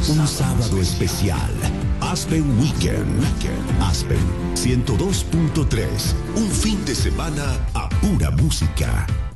Un sábado especial. Aspen Weekend. Aspen 102.3. Un fin de semana a pura música.